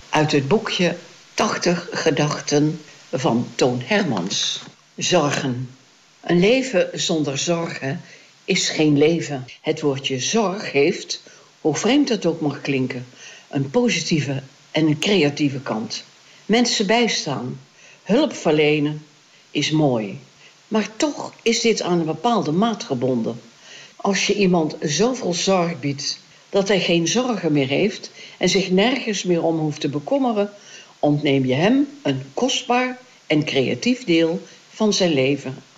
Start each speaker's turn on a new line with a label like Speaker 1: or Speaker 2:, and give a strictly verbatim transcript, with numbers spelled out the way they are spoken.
Speaker 1: uit het boekje tachtig gedachten van Toon Hermans. Zorgen. Een leven zonder zorgen is geen leven. Het woordje zorg heeft, hoe vreemd dat ook mag klinken, een positieve en een creatieve kant. Mensen bijstaan, hulp verlenen is mooi. Maar toch is dit aan een bepaalde maat gebonden. Als je iemand zoveel zorg biedt dat hij geen zorgen meer heeft en zich nergens meer om hoeft te bekommeren, ontneem je hem een kostbaar en creatief deel van zijn leven